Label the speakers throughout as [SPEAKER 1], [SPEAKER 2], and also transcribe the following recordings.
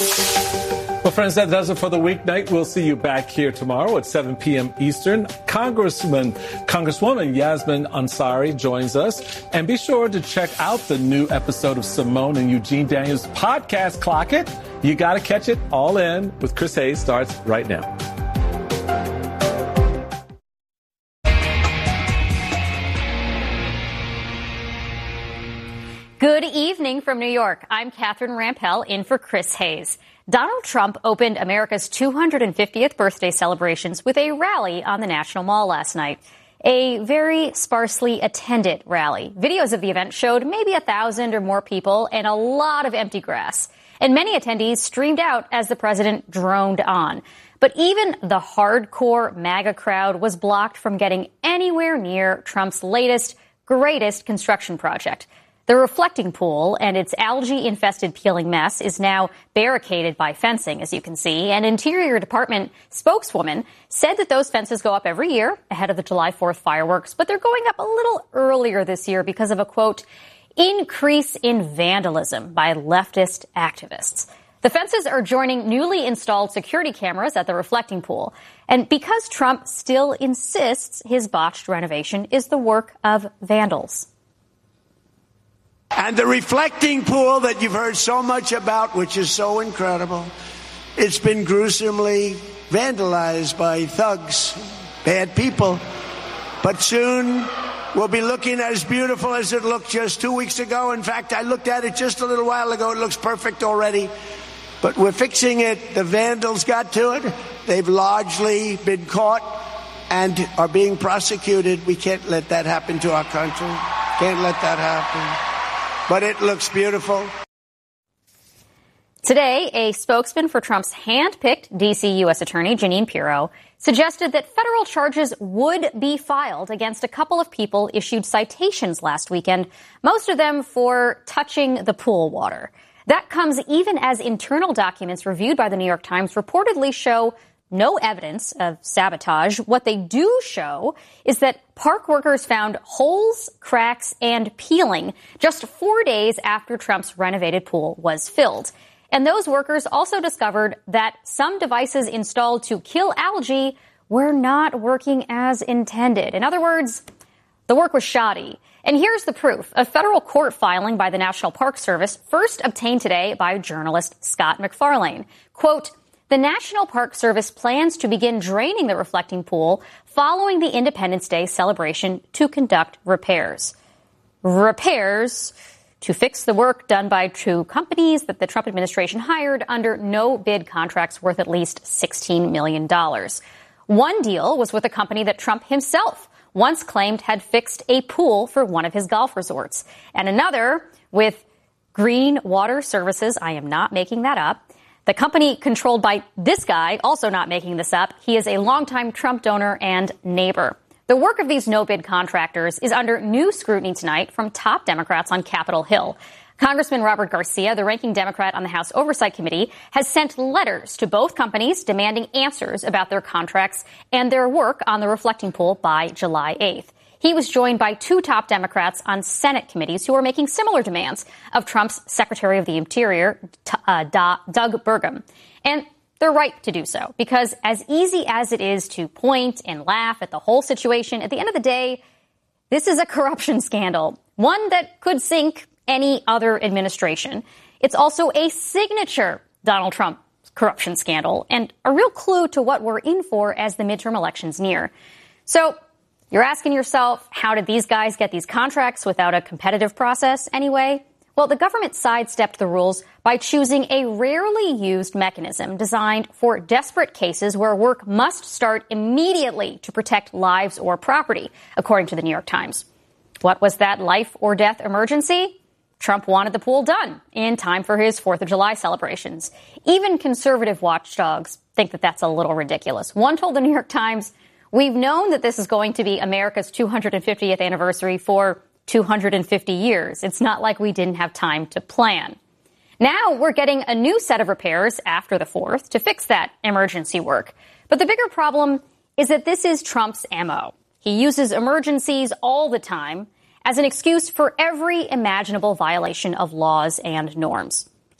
[SPEAKER 1] Well, friends, that does it for the weeknight. We'll see you back here tomorrow at 7 p.m. Eastern. Congresswoman Yasmin Ansari joins us. And be sure to check out the new episode of Simone and Eugene Daniels' podcast, Clock It. You got to catch it all in with Chris Hayes. Starts right now.
[SPEAKER 2] Good evening from New York. I'm Catherine Rampell in for Chris Hayes. Donald Trump opened America's 250th birthday celebrations with a rally on the National Mall last night. A very sparsely attended rally. Videos of the event showed maybe 1,000 or more people and a lot of empty grass. And many attendees streamed out as the president droned on. But even the hardcore MAGA crowd was blocked from getting anywhere near Trump's latest, greatest construction project. The reflecting pool and its algae-infested peeling mess is now barricaded by fencing, as you can see. An Interior Department spokeswoman said that those fences go up every year ahead of the July 4th fireworks, but they're going up a little earlier this year because of a, quote, increase in vandalism by leftist activists. The fences are joining newly installed security cameras at the reflecting pool. And because Trump still insists his botched renovation is the work of vandals.
[SPEAKER 3] And the reflecting pool that you've heard so much about, which is so incredible, it's been gruesomely vandalized by thugs, bad people. But soon we'll be looking as beautiful as it looked just 2 weeks ago. In fact, I looked at it just a little while ago. It looks perfect already. But we're fixing it. The vandals got to it. They've largely been caught and are being prosecuted. We can't let that happen to our country. Can't let that happen. But it looks beautiful.
[SPEAKER 2] Today, a spokesman for Trump's hand-picked D.C. U.S. Attorney, Jeanine Pirro, suggested that federal charges would be filed against a couple of people issued citations last weekend, most of them for touching the pool water. That comes even as internal documents reviewed by the New York Times reportedly show no evidence of sabotage. What they do show is that park workers found holes, cracks, and peeling just 4 days after Trump's renovated pool was filled. And those workers also discovered that some devices installed to kill algae were not working as intended. In other words, the work was shoddy. And here's the proof. A federal court filing by the National Park Service, first obtained today by journalist Scott MacFarlane. Quote, the National Park Service plans to begin draining the reflecting pool following the Independence Day celebration to conduct repairs. Repairs to fix the work done by two companies that the Trump administration hired under no-bid contracts worth at least $16 million. One deal was with a company that Trump himself once claimed had fixed a pool for one of his golf resorts, and another with Green Water Services. I am not making that up. The company controlled by this guy, also not making this up. He is a longtime Trump donor and neighbor. The work of these no-bid contractors is under new scrutiny tonight from top Democrats on Capitol Hill. Congressman Robert Garcia, the ranking Democrat on the House Oversight Committee, has sent letters to both companies demanding answers about their contracts and their work on the reflecting pool by July 8th. He was joined by two top Democrats on Senate committees who are making similar demands of Trump's Secretary of the Interior, Doug Burgum. And they're right to do so, because as easy as it is to point and laugh at the whole situation, at the end of the day, this is a corruption scandal, one that could sink any other administration. It's also a signature Donald Trump corruption scandal and a real clue to what we're in for as the midterm elections near. So you're asking yourself, how did these guys get these contracts without a competitive process anyway? Well, the government sidestepped the rules by choosing a rarely used mechanism designed for desperate cases where work must start immediately to protect lives or property, according to the New York Times. What was that life or death emergency? Trump wanted the pool done in time for his 4th of July celebrations. Even conservative watchdogs think that that's a little ridiculous. One told the New York Times, we've known that this is going to be America's 250th anniversary for 250 years. It's not like we didn't have time to plan. Now we're getting a new set of repairs after the 4th to fix that emergency work. But the bigger problem is that this is Trump's MO. He uses emergencies all the time as an excuse for every imaginable violation of laws and norms.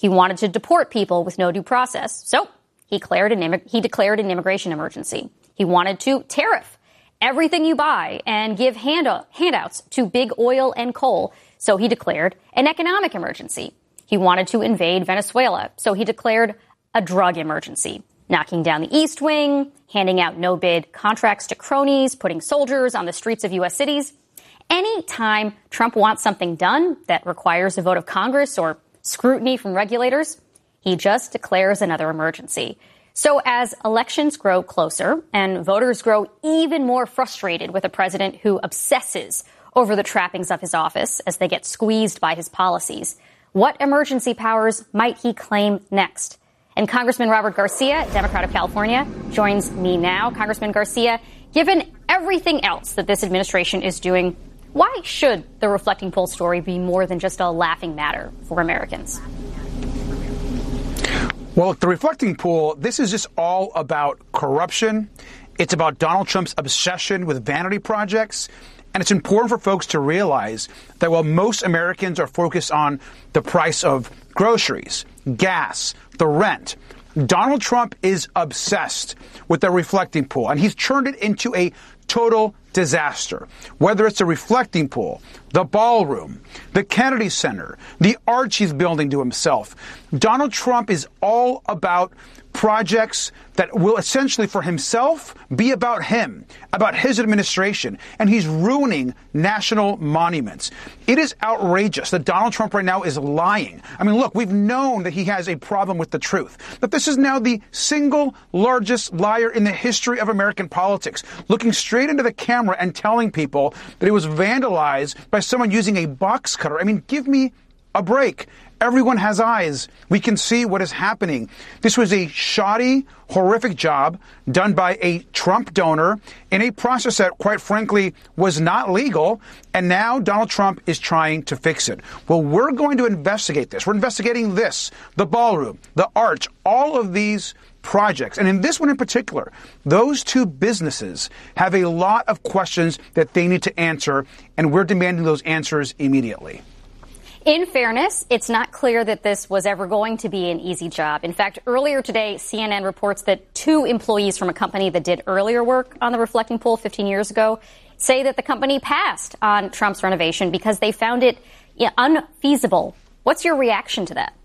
[SPEAKER 2] He wanted to deport people with no due process. So he declared an immigration emergency. He wanted to tariff everything you buy and give handouts to big oil and coal. So he declared an economic emergency. He wanted to invade Venezuela. So he declared a drug emergency, knocking down the East Wing, handing out no-bid contracts to cronies, putting soldiers on the streets of U.S. cities. Anytime Trump wants something done that requires a vote of Congress or scrutiny from regulators, he just declares another emergency. So as elections grow closer and voters grow even more frustrated with a president who obsesses over the trappings of his office as they get squeezed by his policies, what emergency powers might he claim next? And Congressman Robert Garcia, Democrat of California, joins me now. Congressman Garcia, given everything else that this administration is doing, why should the Reflecting Poll story be more than just a laughing matter for Americans?
[SPEAKER 4] Well, the Reflecting Poll, this is just all about corruption. It's about Donald Trump's obsession with vanity projects. And it's important for folks to realize that while most Americans are focused on the price of groceries, gas, the rent, Donald Trump is obsessed with the Reflecting Poll, and he's turned it into a total disaster. Whether it's the Reflecting Poll, the ballroom, the Kennedy Center, the arch he's building to himself, Donald Trump is all about projects that will essentially for himself be about him, about his administration, and he's ruining national monuments. It is outrageous that Donald Trump right now is lying. I mean, look, we've known that he has a problem with the truth, but this is now the single largest liar in the history of American politics, looking straight into the camera and telling people that it was vandalized by someone using a box cutter. I mean, give me a break. Everyone has eyes. We can see what is happening. This was a shoddy, horrific job done by a Trump donor in a process that, quite frankly, was not legal. And now Donald Trump is trying to fix it. Well, we're going to investigate this. We're investigating this, the ballroom, the arch, all of these projects. And in this one in particular, those two businesses have a lot of questions that they need to answer, and we're demanding those answers immediately.
[SPEAKER 2] In fairness, it's not clear that this was ever going to be an easy job. In fact, earlier today, CNN reports that 2 employees from a company that did earlier work on the Reflecting Poll 15 years ago say that the company passed on Trump's renovation because they found it unfeasible. What's your reaction to that?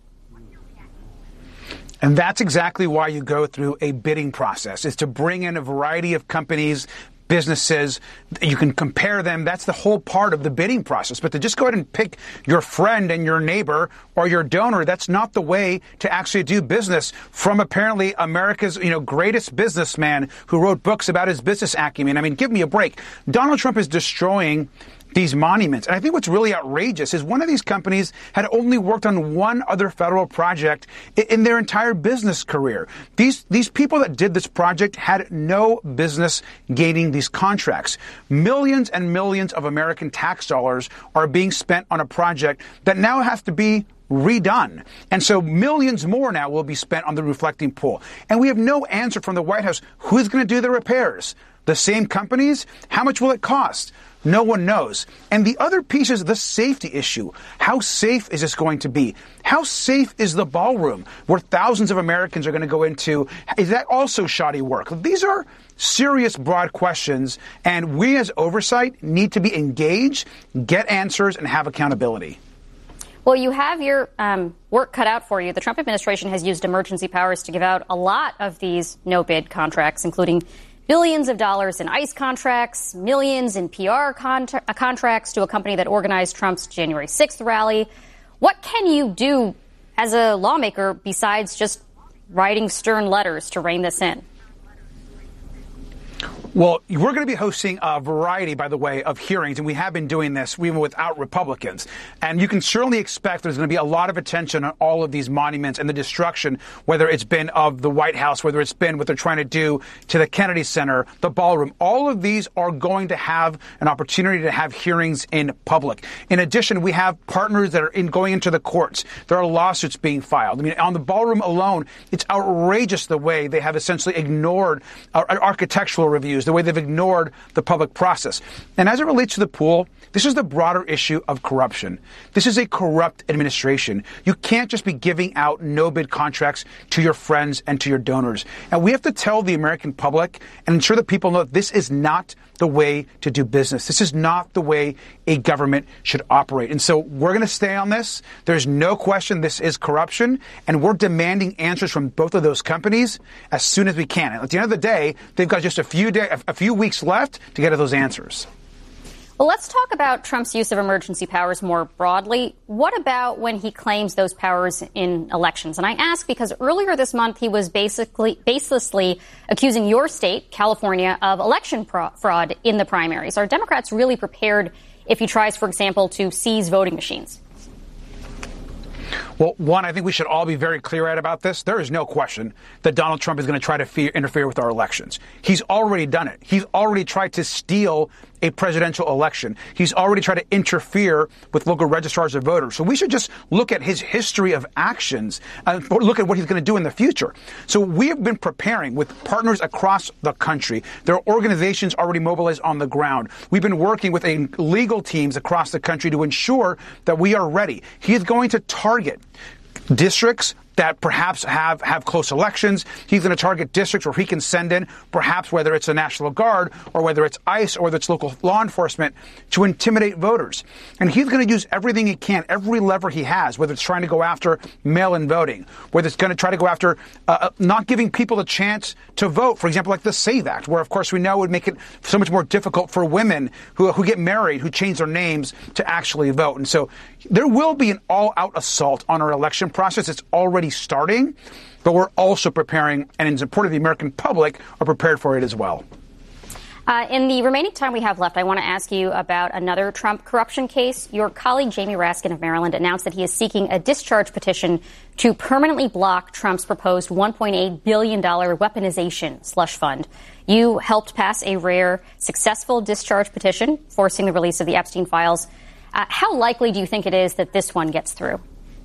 [SPEAKER 4] And that's exactly why you go through a bidding process, is to bring in a variety of companies, businesses. You can compare them. That's the whole part of the bidding process. But to just go ahead and pick your friend and your neighbor or your donor, that's not the way to actually do business from apparently America's, greatest businessman who wrote books about his business acumen. I mean, give me a break. Donald Trump is destroying these monuments. And I think what's really outrageous is one of these companies had only worked on one other federal project in their entire business career. These people that did this project had no business gaining these contracts. Millions and millions of American tax dollars are being spent on a project that now has to be redone. And so millions more now will be spent on the Reflecting Poll. And we have no answer from the White House. Who's going to do the repairs? The same companies? How much will it cost? No one knows. And the other piece is the safety issue. How safe is this going to be? How safe is the ballroom where thousands of Americans are going to go into? Is that also shoddy work? These are serious, broad questions, and we as oversight need to be engaged, get answers, and have accountability.
[SPEAKER 2] Well, you have your work cut out for you. The Trump administration has used emergency powers to give out a lot of these no-bid contracts, including billions of dollars in ICE contracts, millions in PR contracts to a company that organized Trump's January 6th rally. What can you do as a lawmaker besides just writing stern letters to rein this in?
[SPEAKER 4] Well, we're going to be hosting a variety, by the way, of hearings, and we have been doing this even without Republicans. And you can certainly expect there's going to be a lot of attention on all of these monuments and the destruction, whether it's been of the White House, whether it's been what they're trying to do to the Kennedy Center, the ballroom. All of these are going to have an opportunity to have hearings in public. In addition, we have partners that are going into the courts. There are lawsuits being filed. I mean, on the ballroom alone, it's outrageous the way they have essentially ignored architectural reviews. the way they've ignored the public process. And as it relates to the pool, this is the broader issue of corruption. This is a corrupt administration. You can't just be giving out no-bid contracts to your friends and to your donors. And we have to tell the American public and ensure that people know that this is not the way to do business. This is not the way a government should operate. And so we're going to stay on this. There's no question this is corruption, and we're demanding answers from both of those companies as soon as we can. And at the end of the day, they've got just a few weeks left to get to those answers.
[SPEAKER 2] Well, let's talk about Trump's use of emergency powers more broadly. What about when he claims those powers in elections? And I ask because earlier this month, he was baselessly accusing your state, California, of election fraud in the primaries. Are Democrats really prepared if he tries, for example, to seize voting machines?
[SPEAKER 4] Well, one, I think we should all be very clear-eyed about this. There is no question that Donald Trump is going to try to interfere with our elections. He's already done it. He's already tried to steal a presidential election. He's already tried to interfere with local registrars of voters. So we should just look at his history of actions and look at what he's going to do in the future. So we have been preparing with partners across the country. There are organizations already mobilized on the ground. We've been working with legal teams across the country to ensure that we are ready. He is going to target districts that perhaps have close elections. He's going to target districts where he can send in, perhaps whether it's the National Guard or whether it's ICE or whether it's local law enforcement, to intimidate voters. And he's going to use everything he can, every lever he has, whether it's trying to go after mail-in voting, whether it's going to try to go after not giving people a chance to vote, for example, like the SAVE Act, where, of course, we know would make it so much more difficult for women who get married, who change their names, to actually vote. And so there will be an all-out assault on our election process. It's already starting, but we're also preparing, and in support of the American public, are prepared for it as well.
[SPEAKER 2] In the remaining time we have left, I want to ask you about another Trump corruption case. Your colleague Jamie Raskin of Maryland announced that he is seeking a discharge petition to permanently block Trump's proposed $1.8 billion weaponization slush fund. You helped pass a rare, successful discharge petition forcing the release of the Epstein files. How likely do you think it is that this one gets through?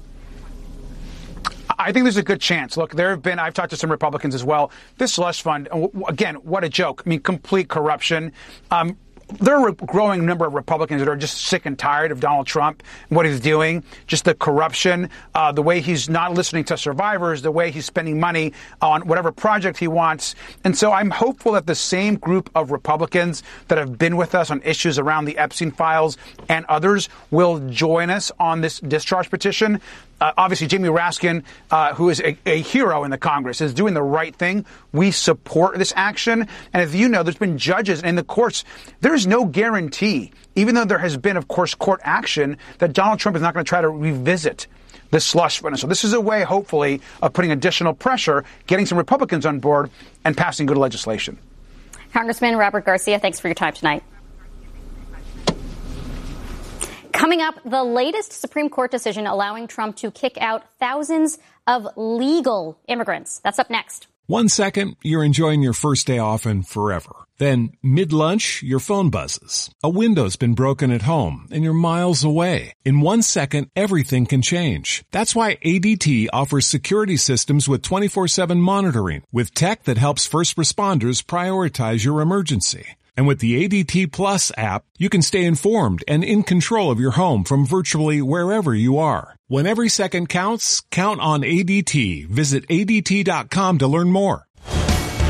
[SPEAKER 4] I think there's a good chance. Look, I've talked to some Republicans as well. This slush fund, again, what a joke. I mean, complete corruption. There are a growing number of Republicans that are just sick and tired of Donald Trump and what he's doing, just the corruption, the way he's not listening to survivors, the way he's spending money on whatever project he wants. And so I'm hopeful that the same group of Republicans that have been with us on issues around the Epstein files and others will join us on this discharge petition. Obviously, Jamie Raskin, who is a hero in the Congress, is doing the right thing. We support this action. And as you know, there's been judges in the courts. There's no guarantee, even though there has been, of course, court action, that Donald Trump is not going to try to revisit this slush fund. So this is a way, hopefully, of putting additional pressure, getting some Republicans on board, and passing good legislation.
[SPEAKER 2] Congressman Robert Garcia, thanks for your time tonight. Coming up, the latest Supreme Court decision allowing Trump to kick out thousands of legal immigrants. That's up next.
[SPEAKER 5] 1 second, you're enjoying your first day off and forever. Then, mid-lunch, your phone buzzes. A window's been broken at home, and you're miles away. In 1 second, everything can change. That's why ADT offers security systems with 24/7 monitoring, with tech that helps first responders prioritize your emergency. And with the ADT Plus app, you can stay informed and in control of your home from virtually wherever you are. When every second counts, count on ADT. Visit ADT.com to learn more.